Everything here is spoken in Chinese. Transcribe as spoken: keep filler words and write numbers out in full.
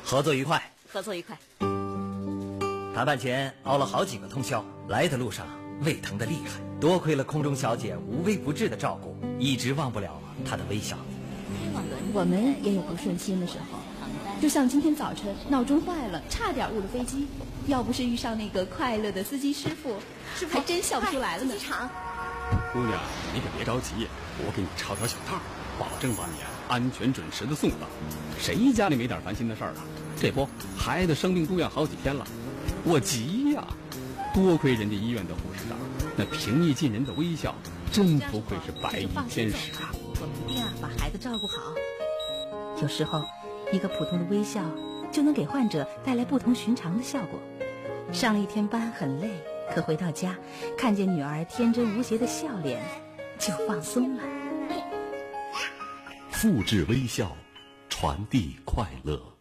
合作愉快， 合作愉快。 谈判前熬了好几个通宵，来的路上胃疼的厉害，多亏了空中小姐无微不至的照顾，一直忘不了她的微笑。 我们也有不顺心的时候，就像今天早晨闹钟坏了，差点误了飞机，要不是遇上那个快乐的司机师傅，师傅还真笑不出来了呢。 机场， 姑娘，你可别着急，我给你抄条小套，保证把你安全准时的送到。谁家里没点烦心的事儿啊？这不，孩子生病住院好几天了，我急呀！多亏人家医院的护士长，那平易近人的微笑，真不愧是白衣天使啊！ 我们一定要把孩子照顾好。有时候，一个普通的微笑就能给患者带来不同寻常的效果。上了一天班很累，可回到家，看见女儿天真无邪的笑脸，就放松了。 复制微笑，传递快乐。